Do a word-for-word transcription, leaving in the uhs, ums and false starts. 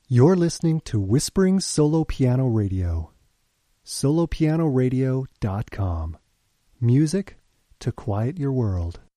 You're listening to Whispering Solo Piano Radio. solo piano radio dot com. Music to quiet your world.